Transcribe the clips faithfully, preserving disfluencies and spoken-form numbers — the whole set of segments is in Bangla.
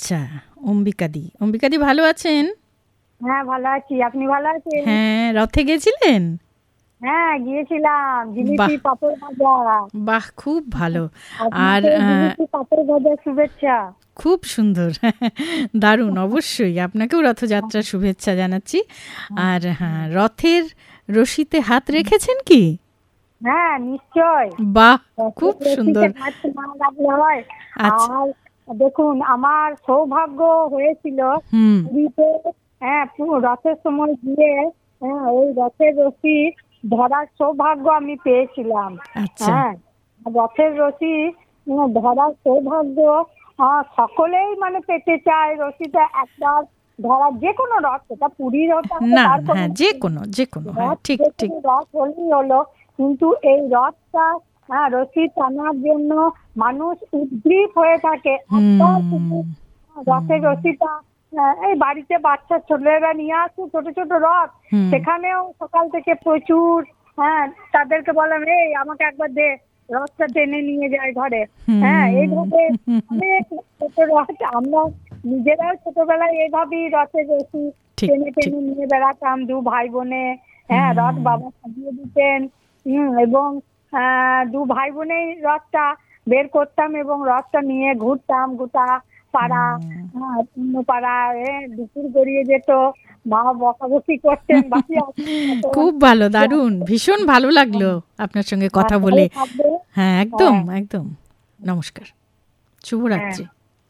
আচ্ছা, অম্বিকাদি। অম্বিকাদি ভালো আছেন? হ্যাঁ ভালো আছি, আপনি ভালো আছেন? হ্যাঁ, রথে গেছিলেন? হ্যাঁ গিয়েছিলাম, জিলিপি বাহ পাপড় ভাজা। বাহ, খুব ভালো। আর আপনাকে আহ, জিলিপি পাপড় ভাজা শুভেচ্ছা। খুব সুন্দর। দারুণ, অবশ্যই আপনাকেও রথযাত্রার শুভেচ্ছা জানাচ্ছি। আর হ্যাঁ, রথের রশিতে হাত রেখেছেন কি? হ্যাঁ নিশ্চয়। বাহ, খুব সুন্দর। হাত না রাখলে হয়? আচ্ছা। আর দেখুন, আমার সৌভাগ্য হয়েছিল হুম। পুরীতে, হ্যাঁ পু- রথের সময় গিয়ে, হ্যাঁ ওই রথের রশি ধরার সৌভাগ্য আমি পেয়েছিলাম। আচ্ছা। হ্যাঁ রথের রশি উম, ধরার সৌভাগ্য আহ, সকলেই মানে পেতে চায় রশিটা একবার ধরার, যে কোনো রথ, সেটা পুরীর হতে হবে না, তার কোনো হ্যাঁ, যে কোনো যে কোনো হ্যাঁ, রথ, ঠিক যে ঠিক। কোনো রথ হলেই হলো, কিন্তু এই রথটা, হ্যাঁ রশি টানার জন্য মানুষ উদ্গ্রীব হয়ে থাকে। একবার শুধু হুম। রথের রশিটা, আহ, এই বাড়িতে বাচ্চা ছেলেরা নিয়ে আসে ছোট ছোট রথ, হুম। সেখানেও সকাল থেকে প্রচুর, হ্যাঁ তাদেরকে বললাম এই আমাকে একবার দে, রথটা টেনে নিয়ে যায় ঘরে। হ্যাঁ এইভাবে অনেক ছোট রথ আমরা নিজেরাও ছোটবেলায় এইভাবেই রথের রশি ঠিক টেনে ঠিক। টেনে নিয়ে বেড়াতাম দু ভাই বোনে। হ্যাঁ রথ বাবা সাজিয়ে দিতেন। হম এবং আহ, দু ভাই বোনেই রথটা বের করতাম এবং রথটা নিয়ে ঘুরতাম গোটা পাড়া। হ্যাঁ অন্য পাড়া, এ, দুপুর গড়িয়ে যেত, মা বকাবকি করতেন বাকি খুব ভালো, দারুণ, ভীষণ ভালো লাগলো আপনার সঙ্গে কথা বলে। হ্যাঁ একদম একদম। নমস্কার, শুভরাত্রি।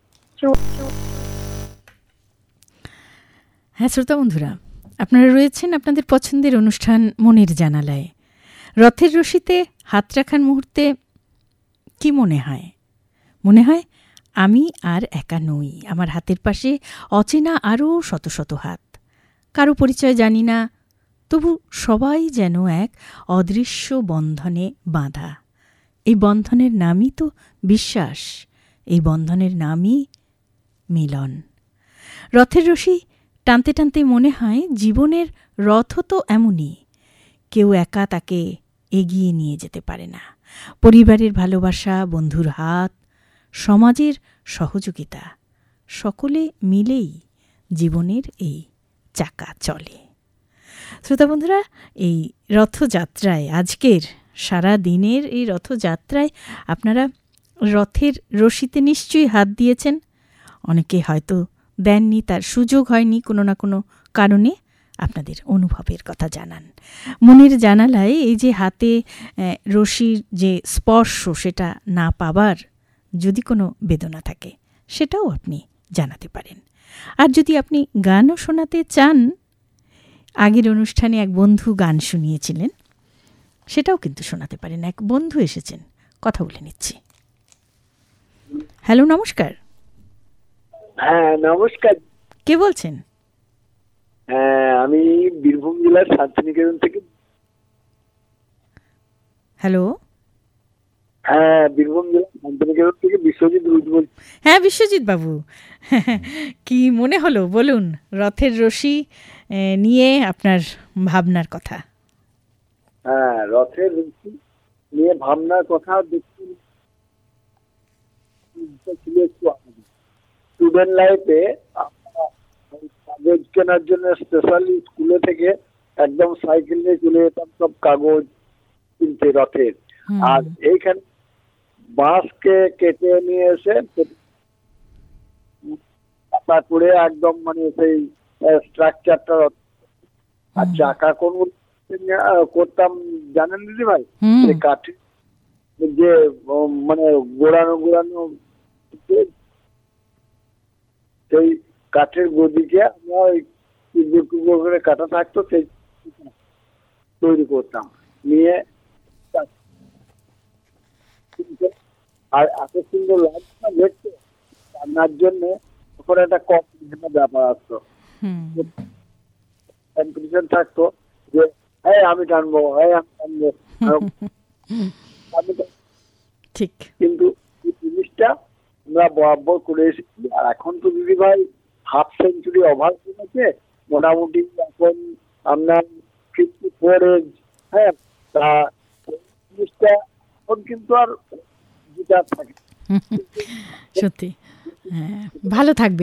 হ্যাঁ শ্রোতা বন্ধুরা, আপনারা রয়েছেন আপনাদের পছন্দের অনুষ্ঠান মনের জানালায়। রথের রশিতে হাত রাখার মুহূর্তে কি মনে হয়? মনে হয় আমি আর একা নই, আমার হাতের পাশে অচেনা আরও শত শত হাত। কারো পরিচয় জানি না, তবু সবাই যেন এক অদৃশ্য বন্ধনে বাঁধা। এই বন্ধনের নামই তো বিশ্বাস, এই বন্ধনের নামই মিলন। রথের রশি টানতে টানতে মনে হয় জীবনের রথও তো এমনই, কেউ একা তাকে এগিয়ে নিয়ে যেতে পারে না। পরিবারের ভালোবাসা, বন্ধুর হাত, সমাজের সহযোগিতা, সকলে মিলেই জীবনের এই চাকা চলে। শ্রোতা বন্ধুরা, এই রথযাত্রায়, আজকের সারা দিনের এই রথযাত্রায় আপনারা রথের রশিতে নিশ্চয়ই হাত দিয়েছেন। অনেকে হয়তো দেননি, তার সুযোগ হয়নি কোনো না কোনো কারণে। আপনাদের অনুভবের কথা জানান। মনের জানালায় এই যে হাতে রশির যে স্পর্শ, সেটা না পাবার যদি কোনো বেদনা থাকে, সেটাও আপনি জানাতে পারেন। আর যদি আপনি গানও শোনাতে চান, আগের অনুষ্ঠানে এক বন্ধু গান শুনিয়েছিলেন, সেটাও কিন্তু শোনাতে পারেন। এক বন্ধু এসেছেন, কথা বলে নিচ্ছি। হ্যালো, নমস্কার। হ্যাঁ নমস্কার। কে বলছেন? হ্যাঁ আমি বীরভূম জেলার শান্তিনিকেতন থেকে। হ্যালো। হ্যাঁ বীরভূম জেলার শান্তিনিকেতন থেকে বিশ্বজিৎ রুজ বলছি। হ্যাঁ বিশ্বজিৎ বাবু, কি মনে হলো বলুন রথের রশি নিয়ে আপনার ভাবনার কথা। হ্যাঁ রথের রশি নিয়ে ভাবনার কথা দেখুন, স্টুডেন্ট লাইফে কাগজ কেনার জন্য স্পেশালি স্কুলে থেকে একদম সাইকেল নিয়ে চলে যেতাম সব কাগজ কিনতে রথের। আর এইখানে বাঁশকে কেটে নিয়ে এসে করে একদম মানে সেই স্ট্রাকচারটা, আর চাকা কোন করতাম জানেন দিদি ভাই? কাঠের যে মানে গোড়ানো গোড়ানো সেই কাঠের গদিকে আমরা ওই টুকরো টুকরো করে কাটা থাকতো, সেই তৈরি করতাম নিয়ে। আর এত সুন্দর লাগতো না দেখতে, রান্নার জন্য তখন একটা কম্পিটিশনের ব্যাপার আসতো, কম্পিটিশন থাকতো যে হ্যাঁ আমি টানবো, হ্যাঁ আমি টানবো। ঠিক। কিন্তু এই জিনিসটা আমরা বরাবর করে এসেছি। আর এখন তো দিদি ভাই হাফ সেঞ্চুরি ওভার করেছে, মোটামুটি এখন আপনার ফিফটি ফোর এজ। হ্যাঁ তা জিনিসটা এখন কিন্তু আর গিটার থাকে। সত্যি, হ্যাঁ ভালো থাকবে।